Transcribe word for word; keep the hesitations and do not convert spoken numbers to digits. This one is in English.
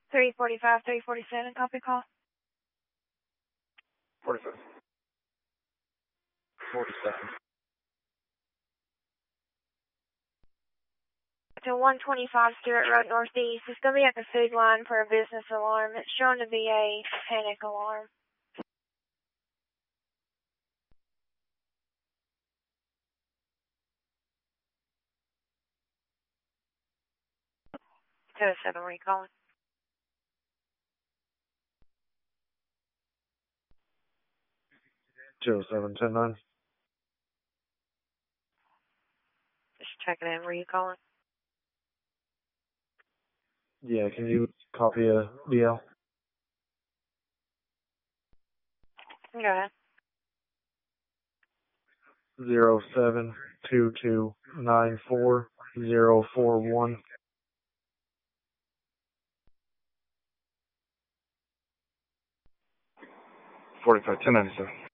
three forty-five, three forty-seven, copy call. forty-five. forty-seven. To one twenty-five Stewart Road Northeast. It's going to be at the food line for a business alarm. It's showing to be a panic alarm. two oh seven, where are you calling? two oh seven, ten nine. Just checking in, where are you calling? Yeah, can you copy a D L? Go ahead. Zero seven two two nine four zero four one. Forty-five, ten ninety-seven.